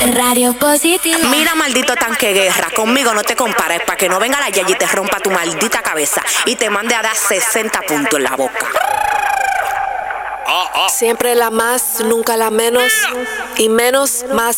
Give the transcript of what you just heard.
Radio Positivo. Mira, maldito tanque guerra, conmigo no te compares, para que no venga la Yayi y te rompa tu maldita cabeza y te mande a dar 60 puntos en la boca. Siempre la más, nunca la menos, y menos más.